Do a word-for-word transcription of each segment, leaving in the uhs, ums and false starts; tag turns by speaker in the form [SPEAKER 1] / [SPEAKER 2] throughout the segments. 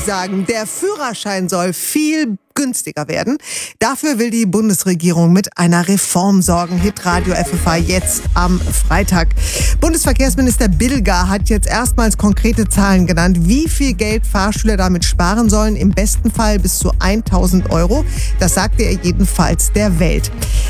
[SPEAKER 1] ich sagen, der Führerschein soll viel günstiger werden. Dafür will die Bundesregierung mit einer Reform sorgen. Hitradio F F H jetzt am Freitag. Bundesverkehrsminister Bilger hat jetzt erstmals konkrete Zahlen genannt, wie viel Geld Fahrschüler damit sparen sollen. Im besten Fall bis zu tausend Euro. Das sagte er jedenfalls der Welt.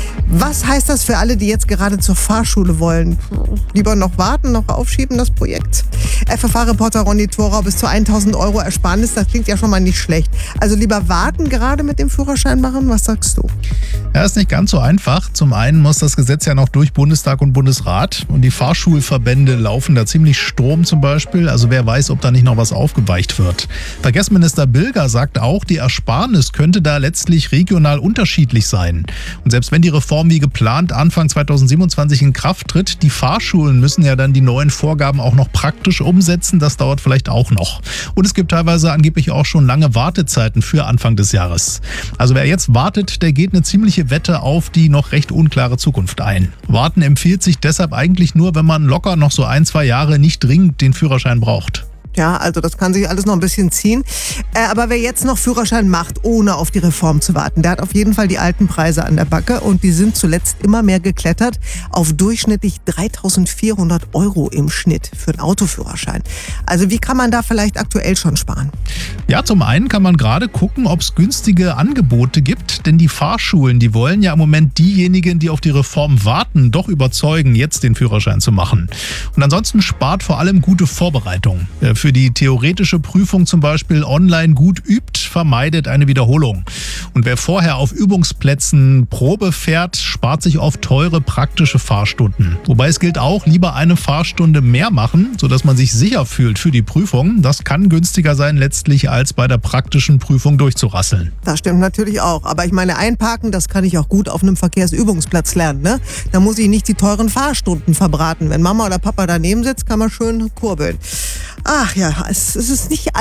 [SPEAKER 1] Was heißt das für alle, die jetzt gerade zur Fahrschule wollen? Lieber noch warten, noch aufschieben das Projekt? F F H-Reporter Ronny Thorau, bis zu tausend Euro Ersparnis, das klingt ja schon mal nicht schlecht. Also lieber warten, gerade mit dem Führerschein machen? Was sagst du?
[SPEAKER 2] Ja, ist nicht ganz so einfach. Zum einen muss das Gesetz ja noch durch Bundestag und Bundesrat und die Fahrschulverbände laufen da ziemlich Sturm zum Beispiel. Also wer weiß, ob da nicht noch was aufgeweicht wird. Verkehrsminister Bilger sagt auch, die Ersparnis könnte da letztlich regional unterschiedlich sein. Und selbst wenn die Reform wie geplant Anfang zweitausendsiebenundzwanzig in Kraft tritt, die Fahrschulen müssen ja dann die neuen Vorgaben auch noch praktisch umsetzen. Das dauert vielleicht auch noch. Und es gibt teilweise angeblich auch schon lange Wartezeiten für Anfang des Jahres. Also wer jetzt wartet, der geht eine ziemliche Wette auf die noch recht unklare Zukunft ein. Warten empfiehlt sich deshalb eigentlich nur, wenn man locker noch so ein, zwei Jahre nicht dringend den Führerschein braucht.
[SPEAKER 1] Ja, also das kann sich alles noch ein bisschen ziehen. Äh, aber wer jetzt noch Führerschein macht, ohne auf die Reform zu warten, der hat auf jeden Fall die alten Preise an der Backe und die sind zuletzt immer mehr geklettert auf durchschnittlich dreitausendvierhundert Euro im Schnitt für einen Autoführerschein. Also wie kann man da vielleicht aktuell schon sparen?
[SPEAKER 2] Ja, zum einen kann man gerade gucken, ob es günstige Angebote gibt, denn die Fahrschulen, die wollen ja im Moment diejenigen, die auf die Reform warten, doch überzeugen, jetzt den Führerschein zu machen. Und ansonsten spart vor allem gute Vorbereitung. Für die theoretische Prüfung zum Beispiel online gut übt, vermeidet eine Wiederholung. Und wer vorher auf Übungsplätzen Probe fährt, spart sich oft teure praktische Fahrstunden. Wobei es gilt auch, lieber eine Fahrstunde mehr machen, sodass man sich sicher fühlt für die Prüfung. Das kann günstiger sein letztlich, als bei der praktischen Prüfung durchzurasseln.
[SPEAKER 1] Das stimmt natürlich auch. Aber ich meine, einparken, das kann ich auch gut auf einem Verkehrsübungsplatz lernen, ne? Da muss ich nicht die teuren Fahrstunden verbraten. Wenn Mama oder Papa daneben sitzt, kann man schön kurbeln. Ach ja, es, es ist nicht